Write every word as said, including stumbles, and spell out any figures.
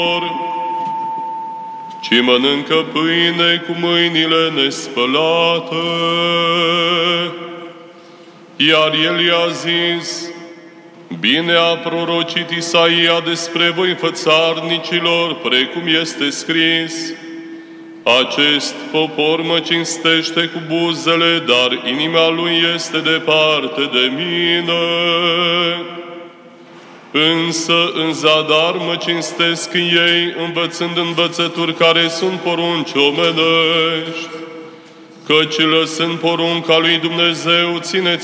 ci mănâncă pâine cu mâinile nespălate. Iar el i-a zis: bine a prorocit Isaia despre voi, fățarnicilor, precum este scris: acest popor mă cinstește cu buzele, dar inima lui este departe de mine. Însă în zadar mă cinstesc ei, învățând învățături care sunt porunci omenești, căci lăsând porunca lui Dumnezeu, țineți